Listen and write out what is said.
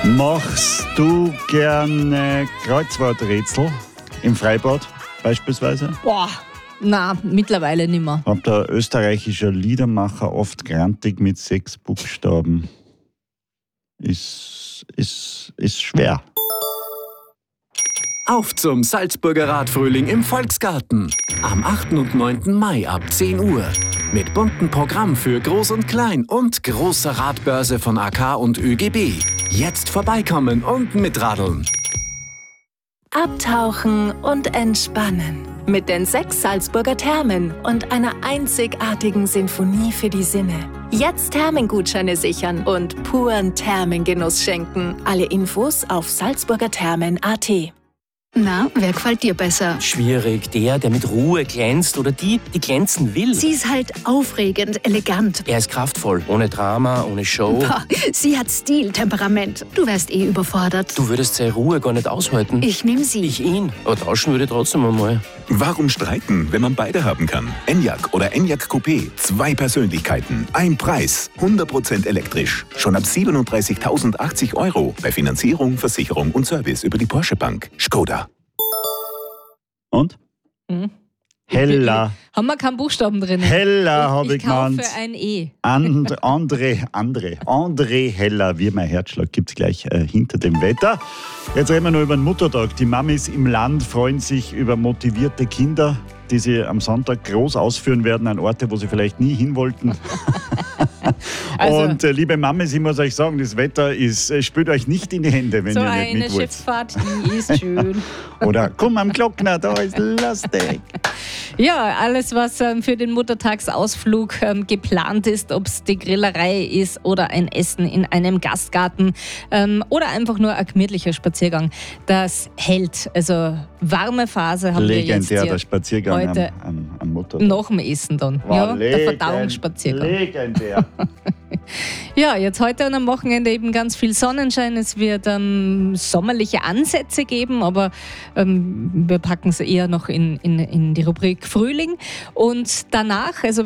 Machst du gerne Kreuzworträtsel im Freibad beispielsweise? Boah, na, mittlerweile nicht mehr. Hat der österreichische Liedermacher oft grantig mit 6 Buchstaben. Ist schwer. Auf zum Salzburger Radfrühling im Volksgarten. Am 8. und 9. Mai ab 10 Uhr. Mit buntem Programm für Groß und Klein und großer Radbörse von AK und ÖGB. Jetzt vorbeikommen und mitradeln. Abtauchen und entspannen. Mit den 6 Salzburger Thermen und einer einzigartigen Sinfonie für die Sinne. Jetzt Thermengutscheine sichern und puren Thermengenuss schenken. Alle Infos auf salzburgerthermen.at. Na, wer gefällt dir besser? Schwierig, der mit Ruhe glänzt oder die glänzen will. Sie ist halt aufregend, elegant. Er ist kraftvoll, ohne Drama, ohne Show. Boah, sie hat Stil, Temperament. Du wärst überfordert. Du würdest seine Ruhe gar nicht aushalten. Ich nehm sie. Ich ihn. Aber tauschen würde ich trotzdem einmal. Warum streiten, wenn man beide haben kann? Enyaq oder Enyaq Coupé. 2 Persönlichkeiten, ein Preis. 100% elektrisch. Schon ab 37.080 € bei Finanzierung, Versicherung und Service über die Porsche Bank. Skoda. Und? Hella. Haben wir keinen Buchstaben drin? Hella habe ich gemeint. Ich kaufe ein E. André Heller, wie mein Herzschlag, gibt es gleich hinter dem Wetter. Jetzt reden wir noch über den Muttertag. Die Mamis im Land freuen sich über motivierte Kinder, die sie am Sonntag groß ausführen werden an Orte, wo sie vielleicht nie hin wollten. Und liebe Mamis, ich muss euch sagen, das Wetter spielt euch nicht in die Hände, wenn so ihr nicht eine mit wollt. Schifffahrt, die ist schön. Oder komm am Glockner, da ist lustig. Ja, alles, was für den Muttertagsausflug geplant ist, ob es die Grillerei ist oder ein Essen in einem Gastgarten oder einfach nur ein gemütlicher Spaziergang, das hält. Also warme Phase haben wir jetzt Legendär, hier der Spaziergang heute am Muttertag. nach dem Essen dann. War der Verdauungsspaziergang. Legendär. Ja, jetzt heute und am Wochenende eben ganz viel Sonnenschein. Es wird sommerliche Ansätze geben, aber wir packen es eher noch in die Rubrik Frühling. Und danach, also